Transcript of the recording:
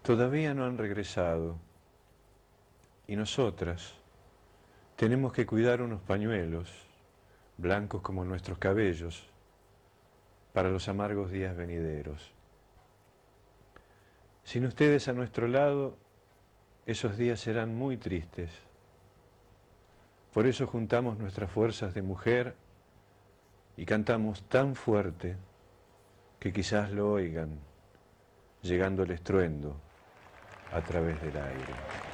todavía no han regresado y nosotras tenemos que cuidar unos pañuelos, blancos como nuestros cabellos, para los amargos días venideros. Sin ustedes a nuestro lado, esos días serán muy tristes. Por eso juntamos nuestras fuerzas de mujer y cantamos tan fuerte que quizás lo oigan, llegando el estruendo a través del aire.